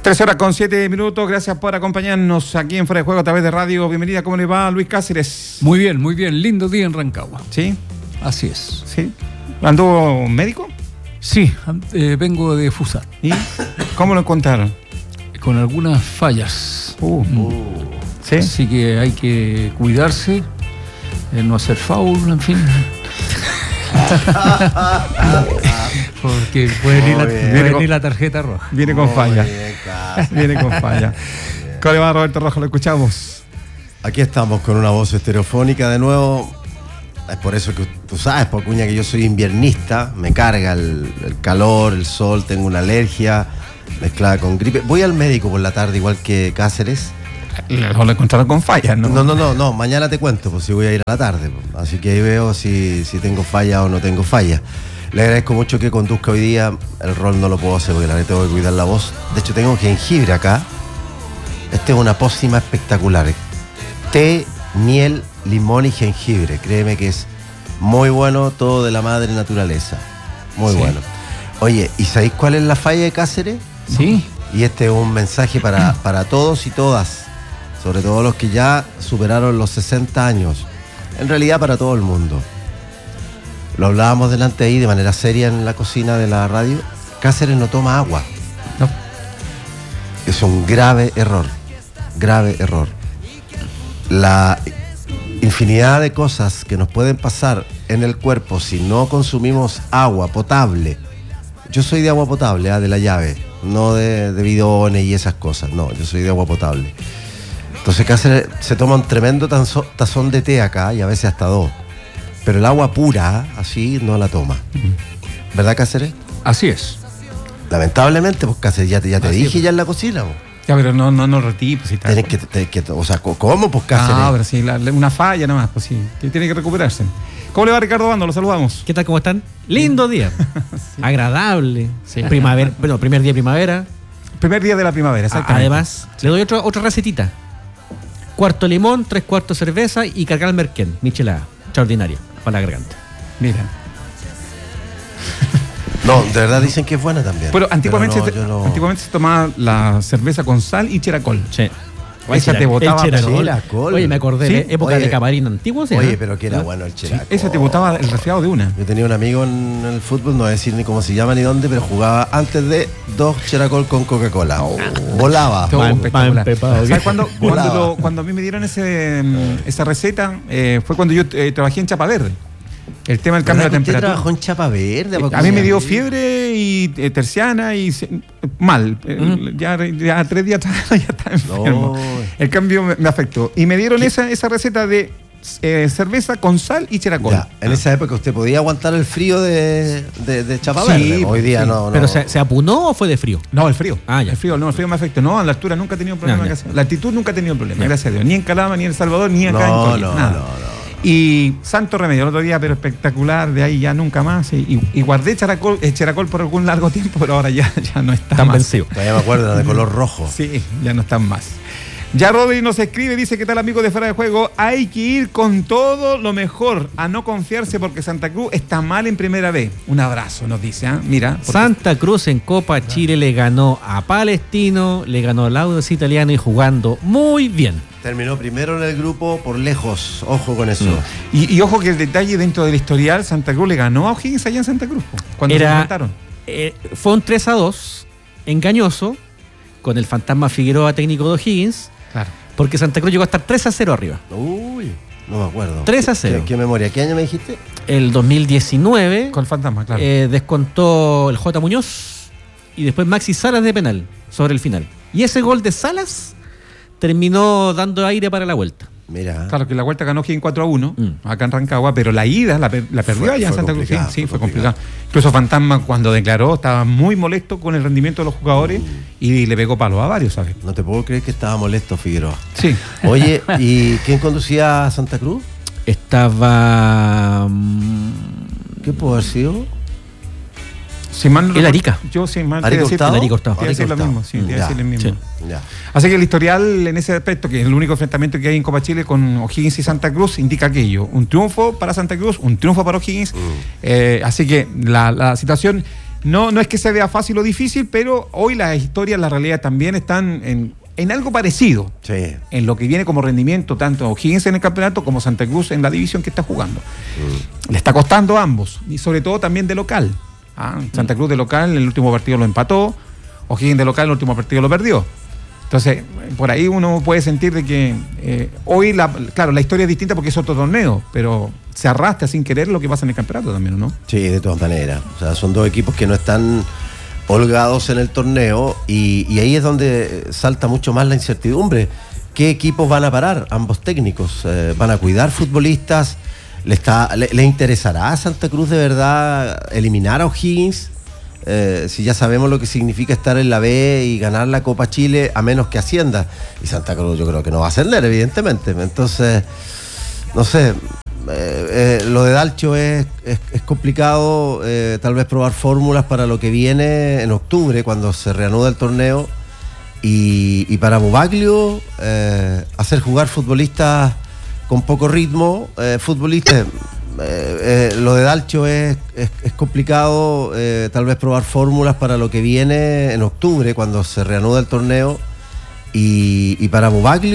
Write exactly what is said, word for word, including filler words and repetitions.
Tres horas con siete minutos, gracias por acompañarnos aquí en Fuera de Juego a través de radio. Bienvenida, ¿cómo le va Luis Cáceres? Muy bien, muy bien, lindo día en Rancagua. ¿Sí? Así es. ¿Sí? ¿Anduvo médico? Sí, eh, vengo de Fusat. ¿Y cómo lo encontraron? Con algunas fallas. Uh, uh. ¿Sí? Así que hay que cuidarse, eh, no hacer foul, en fin. Porque puede venir la, puede venir la tarjeta roja. Viene con falla. Viene con falla. ¿Cómo le va, Roberto Rojo? Lo escuchamos. Aquí estamos con una voz estereofónica de nuevo. Es por eso que tú sabes, Pocuña, que yo soy inviernista. Me carga el, el calor, el sol, tengo una alergia mezclada con gripe. Voy al médico por la tarde, igual que Cáceres. Lo encontraron con fallas, ¿no? No, no, no, no. Mañana te cuento, pues si voy a ir a la tarde. Pues. Así que ahí veo si, si tengo falla o no tengo falla. Le agradezco mucho que conduzca hoy día. El rol no lo puedo hacer porque la verdad tengo que cuidar la voz. De hecho, tengo jengibre acá. Esta es una pócima espectacular. Té, miel, limón y jengibre. Créeme que es muy bueno, todo de la madre naturaleza. Muy sí. bueno. Oye, ¿y sabéis cuál es la falla de Cáceres? Sí. Y este es un mensaje para, para todos y todas. Sobre todo los que ya superaron los sesenta años. En realidad para todo el mundo. Lo hablábamos delante ahí de manera seria en la cocina de la radio. Cáceres no toma agua. No. Es un grave error. Grave error. La infinidad de cosas que nos pueden pasar en el cuerpo si no consumimos agua potable. Yo soy de agua potable, ¿eh? De la llave. No de, de bidones y esas cosas. No, yo soy de agua potable. Entonces Cáceres se toma un tremendo tazo, tazón de té acá y a veces hasta dos. Pero el agua pura, así, no la toma. ¿Verdad, Cáceres? Así es. Lamentablemente, pues Cáceres, ya te, ya te dije es, pues. ya en la cocina. Pues. Ya, pero no, no, no retí, pues si está. Tienes que, te, que, o sea, ¿cómo, pues Cáceres? Ah, pero sí, la, una falla nomás, pues sí, que tiene que recuperarse. ¿Cómo le va, Ricardo Bando? Lo saludamos. ¿Qué tal? ¿Cómo están? Lindo día. Sí. Agradable. Sí. Primavera, bueno, primer día de primavera. Primer día de la primavera, exactamente. Además, sí. le doy otro, otra recetita. Cuarto limón, tres cuartos cerveza y cargar merquén, michelada. Extraordinaria, para la garganta. Mira. No, de verdad dicen que es buena también. Pero antiguamente, pero no, se, no... antiguamente se tomaba la cerveza con sal y cheracol. Sí. Esa te botaba el cheracol. Oye, me acordé ¿Sí? de época Oye, de camarín antiguo. ¿Sí? Oye, pero que era bueno el cheracol. Sí, esa te botaba el resfriado de una. Yo tenía un amigo en el fútbol, no voy a decir ni cómo se llama ni dónde, pero jugaba antes de dos cheracol con Coca-Cola. Oh. Volaba. Todo espectacular. ¿Sabes cuando, cuando, lo, cuando a mí me dieron ese, esa receta? Eh, fue cuando yo eh, trabajé en Chapa Verde. El tema del cambio de temperatura. ¿Usted trabajó en Chapa Verde? A mí me dio fiebre y eh, terciana y se, mal. Mm. Ya, ya tres días atrás ya estaba enfermo. No. El cambio me, me afectó. Y me dieron esa, esa receta de eh, cerveza con sal y cheracol. Ya, en ah. esa época usted podía aguantar el frío de, de, de Chapa Verde. Sí, hoy día sí. no, no. ¿Pero se, se apunó o fue de frío? No, el frío. Ah, ya. El frío, no, el frío me afectó. No, a la altura nunca he tenido problema. No, la altitud nunca he tenido problema, gracias a Dios. Ni en Calama, ni en El Salvador, ni acá no, en Coquimbo. No, nada. no, no. Y santo remedio, el otro día, pero espectacular, de ahí ya nunca más. Y, y guardé characol, eh, cheracol por algún largo tiempo, pero ahora ya, ya no está Tan más. vencido. Todavía me acuerdo, era de color rojo. Sí, ya no están más. Ya Rodri nos escribe, dice, ¿qué tal, amigo de Fuera de Juego? Hay que ir con todo lo mejor, a no confiarse porque Santa Cruz está mal en primera B. Un abrazo, nos dice, ¿eh? Mira. Porque... Santa Cruz en Copa Chile le ganó a Palestino, le ganó al Audax Italiano y jugando muy bien. Terminó primero en el grupo por lejos, ojo con eso. Mm. Y, y ojo que el detalle dentro del historial, Santa Cruz le ganó a O'Higgins allá en Santa Cruz, cuando Era, se enfrentaron. Eh, fue un tres a dos, engañoso, con el fantasma Figueroa técnico de O'Higgins. Claro. Porque Santa Cruz llegó a estar tres a cero arriba. Uy, no me acuerdo. tres a cero. ¿Qué, qué memoria? ¿Qué año me dijiste? El dos mil diecinueve. Con el fantasma, claro. Eh, descontó el J. Muñoz y después Maxi Salas de penal sobre el final. Y ese gol de Salas terminó dando aire para la vuelta. Mira. Claro que la vuelta ganó O'Higgins cuatro a uno, mm. acá en Rancagua, pero la ida la, la perdió fue, allá en Santa Cruz. Sí, sí, fue complicado. complicado. Incluso Fantasma, cuando declaró, estaba muy molesto con el rendimiento de los jugadores mm. y le pegó palo a varios, ¿sabes? No te puedo creer que estaba molesto Figueroa. Sí. Oye, ¿y quién conducía a Santa Cruz? Estaba... ¿Qué pudo haber sido? Si mal no el Arica. Yo sí, mal Arica Hurtado. El Arica Hurtado. Te decir lo mismo, sí, te ya, decir lo mismo. Sí. Ya. Así que el historial en ese aspecto, que es el único enfrentamiento que hay en Copa Chile con O'Higgins y Santa Cruz, indica aquello. Un triunfo para Santa Cruz, un triunfo para O'Higgins. Mm. Eh, así que la, la situación no, no es que se vea fácil o difícil, pero hoy las historias, la realidad también están en, en algo parecido. Sí. En lo que viene como rendimiento, tanto O'Higgins en el campeonato como Santa Cruz en la división que está jugando. Mm. Le está costando a ambos, y sobre todo también de local. ¿Ah? Santa Cruz de local, en el último partido lo empató, O'Higgins de local, en el último partido lo perdió. Entonces, por ahí uno puede sentir de que eh, hoy, la, claro, la historia es distinta porque es otro torneo, pero se arrastra sin querer lo que pasa en el campeonato también, ¿no? Sí, de todas maneras. O sea, son dos equipos que no están holgados en el torneo y, y ahí es donde salta mucho más la incertidumbre. ¿Qué equipos van a parar? Ambos técnicos. Eh, ¿Van a cuidar futbolistas? ¿Le, está, le, ¿Le interesará a Santa Cruz de verdad eliminar a O'Higgins? Eh, si ya sabemos lo que significa estar en la B y ganar la Copa Chile, a menos que ascienda. Y Santa Cruz yo creo que no va a ascender, evidentemente. Entonces, no sé, eh, eh, lo de Dalcho es, es, es complicado, eh, tal vez probar fórmulas para lo que viene en octubre, cuando se reanuda el torneo. Y, y para Bubaglio, eh, hacer jugar futbolistas con poco ritmo, eh, futbolistas... Eh, eh, lo de Dalcho es, es, es complicado, eh, tal vez probar fórmulas para lo que viene en octubre, cuando se reanuda el torneo. Y, y para Bubaglio